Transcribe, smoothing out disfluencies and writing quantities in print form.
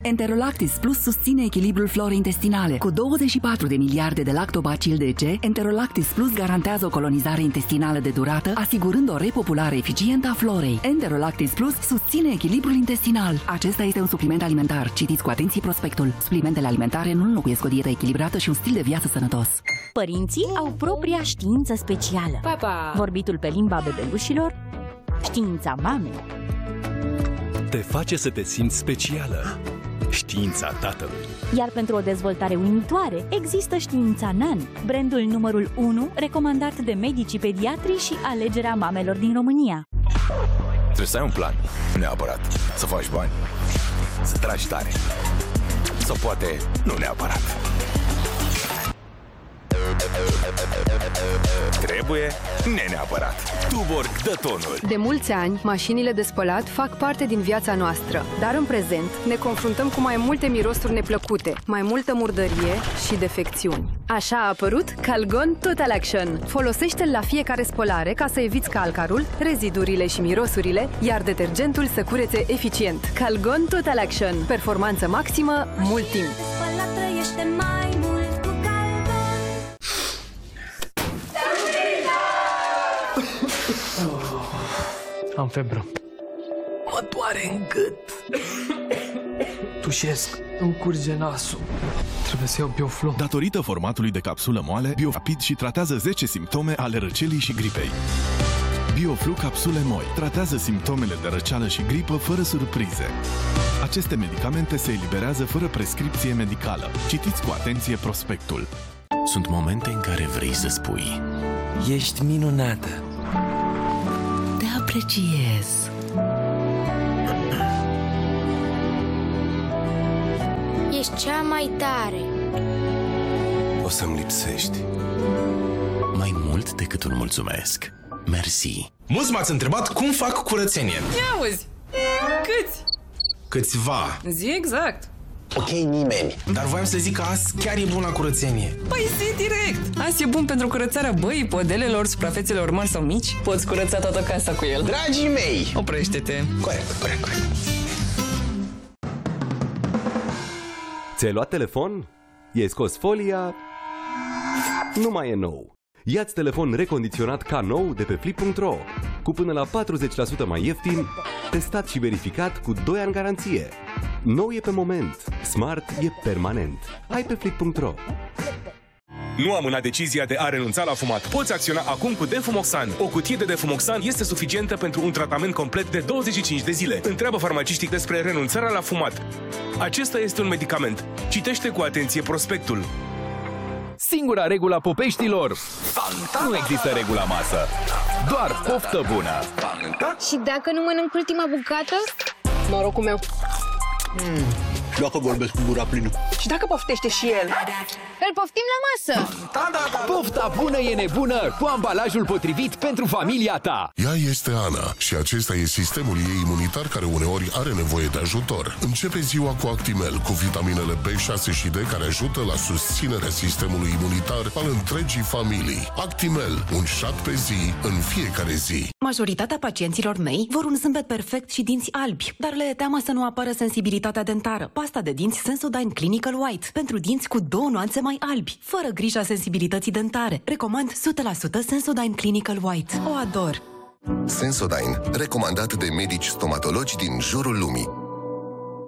Enterolactis Plus susține echilibrul florei intestinale. Cu 24 de miliarde de lactobacil DC, Enterolactis Plus garantează o colonizare intestinală de durată, asigurând o repopulare eficientă a florei. Enterolactis Plus susține echilibrul intestinal. Acesta este un supliment alimentar. Citiți cu atenție prospectul. Suplimentele alimentare nu înlocuiesc o dietă echilibrată și un stil de viață sănătos. Părinții au propria știință specială. Papa. Vorbitul pe limba bebelușilor, știința mamei. Te face să te simți specială. Știința tatălui. Iar pentru o dezvoltare uimitoare, există știința NAN, brandul numărul 1 recomandat de medicii pediatri și alegerea mamelor din România. Trebuie să ai un plan, neapărat. Să faci bani, să tragi tare. Sau poate nu neapărat. Trebuie neapărat. Tuborg dă tonul. De mulți ani, mașinile de spălat fac parte din viața noastră, dar în prezent ne confruntăm cu mai multe mirosuri neplăcute, mai multă murdărie și defecțiuni. Așa a apărut Calgon Total Action. Folosește-l la fiecare spălare ca să eviți calcarul, rezidurile și mirosurile, iar detergentul să curețe eficient. Calgon Total Action. Performanță maximă, mult timp. Am febră. Mă doare în gât. Tușesc. Îmi curge nasul. Trebuie să iau Bioflo. Datorită formatului de capsulă moale, BioRapid și tratează 10 simptome ale răcelii și gripei. BioFlu capsule moi tratează simptomele de răceală și gripă fără surprize. Aceste medicamente se eliberează fără prescripție medicală. Citiți cu atenție prospectul. Sunt momente în care vrei să spui: ești minunată. Te apreciez. Ești cea mai tare. O să-mi lipsești. Mai mult decât un mulțumesc. Mersi. Mulți m-ați întrebat cum fac curățenie. Ia auzi, câți? Câțiva. Zi exact. Ok, nimeni. Dar voiam să zic că azi chiar e bună curățenie. Păi zi direct. Azi e bun pentru curățarea băii, podelelor, suprafețelor mari sau mici. Poți curăța toată casa cu el. Dragii mei! Oprește-te. Corect. Ți-ai luat telefon? I-ai scos folia? Nu mai e nou. Ia-ți telefon recondiționat ca nou de pe Flip.ro, cu până la 40% mai ieftin, testat și verificat cu 2 ani garanție. Nou e pe moment, smart e permanent. Hai pe Flip.ro. Nu amâna decizia de a renunța la fumat. Poți acționa acum cu Defumoxan. O cutie de Defumoxan este suficientă pentru un tratament complet de 25 de zile. Întreabă farmaciștii despre renunțarea la fumat. Acesta este un medicament. Citește cu atenție prospectul. Singura regulă a Popeștilor: nu există regula masă, doar poftă bună. Și dacă nu mănânc ultima bucată? Norocul meu. Dacă vorbesc cu gura plină. Și dacă poftește și el? Îl poftim la masă! Pofta bună e nebună cu ambalajul potrivit pentru familia ta. Ea este Ana și acesta e sistemul ei imunitar care uneori are nevoie de ajutor. Începe ziua cu Actimel, cu vitaminele B6 și D care ajută la susținerea sistemului imunitar al întregii familii. Actimel, un șat pe zi, în fiecare zi. Majoritatea pacienților mei vor un zâmbet perfect și dinți albi, dar le e teamă să nu apară sensibilitatea dentară. Pasta de dinți Sensodyne Clinical White, pentru dinți cu 2 nuanțe mai albi, fără grija sensibilității dentare. Recomand 100% Sensodyne Clinical White. O ador! Sensodyne, recomandat de medici stomatologi din jurul lumii.